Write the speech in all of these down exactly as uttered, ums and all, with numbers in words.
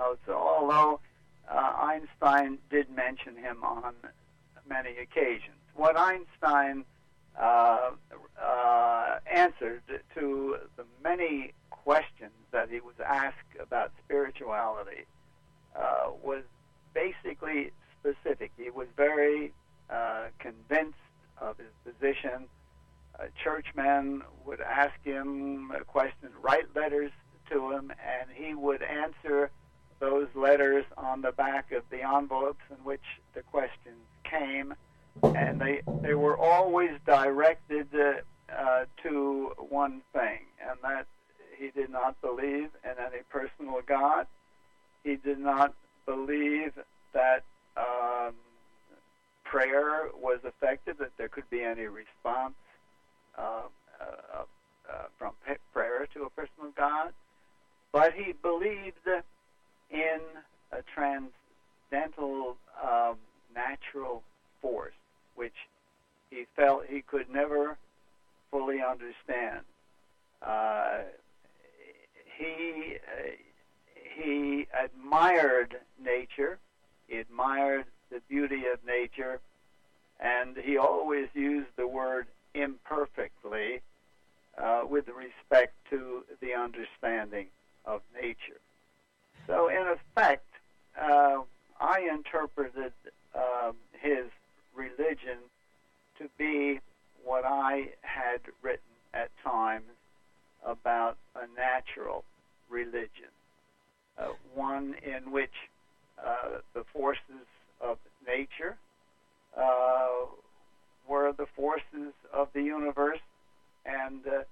know, so although uh, Einstein did mention him on many occasions, what Einstein uh, uh, answered to the many questions that he was asked about spirituality uh, was basically specific. He was very uh, convinced of his position. Uh, churchmen would ask him questions, write letters to him, and he would answer those letters on the back of the envelopes in which the questions came, and they they were always directed uh, uh, to one thing, and that he did not believe in any personal God. He did not believe that um, prayer was effective, that there could be any response uh, uh, uh, from prayer to a personal God. But he believed in a transcendental um, natural force, which he felt he could never fully understand. Uh, he uh, he admired nature. He admired the beauty of nature, and he always used the word imperfectly uh, with respect to the understanding of nature. So, in effect, uh, I interpreted uh, his religion to be what I had written at times about a natural religion, uh, one in which uh, the forces of nature uh, were the forces of the universe, and uh,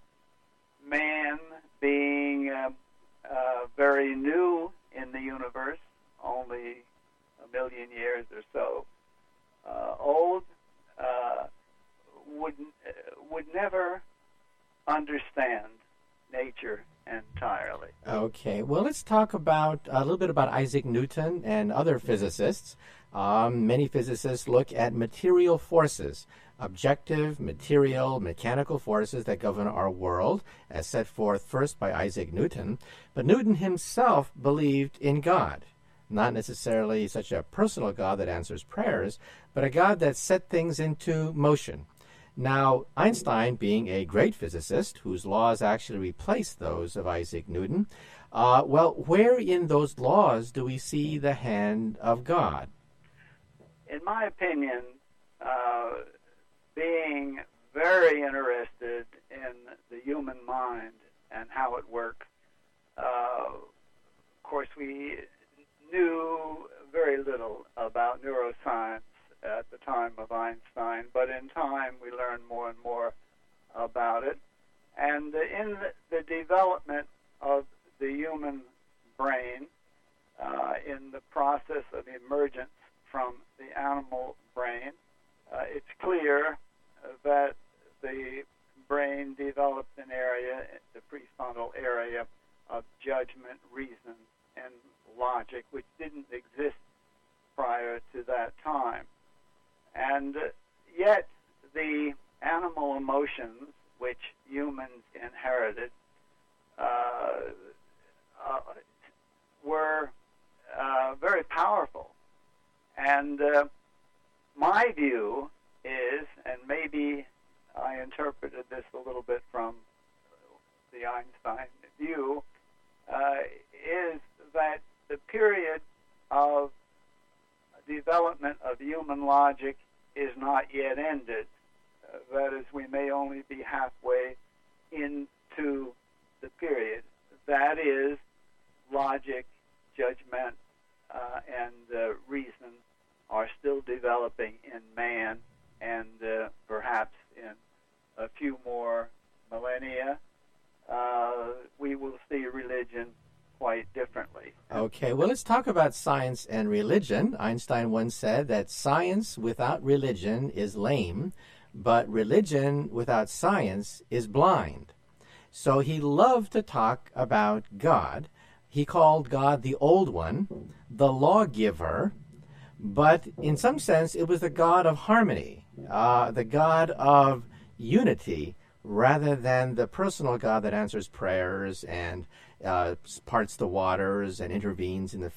man being uh, uh, very new in the universe, only a million years or so uh, old, uh, would uh, would never understand nature entirely. Okay, well, let's talk about a little bit about Isaac Newton and other physicists. Um, many physicists look at material forces, objective, material, mechanical forces that govern our world, as set forth first by Isaac Newton. But Newton himself believed in God, not necessarily such a personal God that answers prayers, but a God that set things into motion. Now, Einstein, being a great physicist whose laws actually replaced those of Isaac Newton, uh, well, where in those laws do we see the hand of God? In my opinion, uh, being very interested in the human mind and how it works, uh, of course, we knew very little about neuroscience at the time of Einstein, but in time we learned more and more about it. And in the development of the human brain, uh, in the process of emergence from the animal brain, uh, it's clear that the brain developed an area, the prefrontal area, of judgment, reason, and logic, which didn't exist prior to that time. And yet, the animal emotions, which humans inherited, uh, uh, were uh, very powerful. And uh, my view is, and maybe I interpreted this a little bit from the Einstein view, uh, is that the period of development of human logic is not yet ended. Uh, that is, we may only be halfway into the period. That is, logic, judgment, uh, and uh, reason are still developing in man, and uh, perhaps in a few more millennia, uh, we will see religion quite differently. Okay, well, let's talk about science and religion. Einstein once said that science without religion is lame, but religion without science is blind. So he loved to talk about God. He called God the Old One, the lawgiver, but in some sense it was the God of harmony, uh, the God of unity, rather than the personal God that answers prayers and uh, parts the waters and intervenes in the